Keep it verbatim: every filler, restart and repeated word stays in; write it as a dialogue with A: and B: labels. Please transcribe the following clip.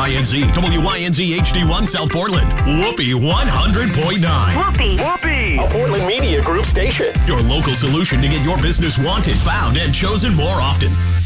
A: Y N Z, W Y N Z H D one South Portland, Whoopee one hundred point nine.
B: Whoopee.
C: Whoopee.
D: A Portland Media Group station.
A: Your local solution to get your business wanted, found, and chosen more often.